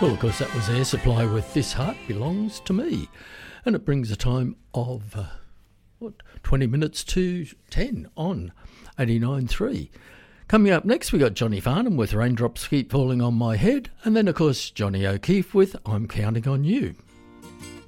Well, of course, that was Air Supply with This Heart Belongs to Me. And it brings a time of, 20 minutes to 10 on 89.3. Coming up next, we got Johnny Farnham with Raindrops Keep Falling on My Head. And then, of course, Johnny O'Keefe with I'm Counting on You.